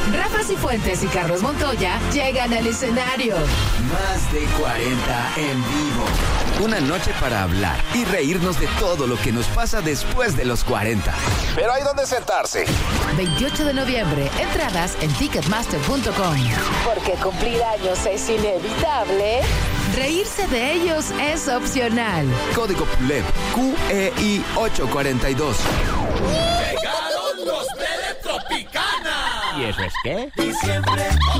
Rafa Cifuentes y Carlos Montoya llegan al escenario. Más de 40 en vivo. Una noche para hablar y reírnos de todo lo que nos pasa después de los 40. Pero hay donde sentarse. 28 de noviembre, entradas en Ticketmaster.com. Porque cumplir años es inevitable. Reírse de ellos es opcional. Código PULEP QEI 842. ¡Llegaron los Tropicana! ¿Y eso es qué? Diciembre,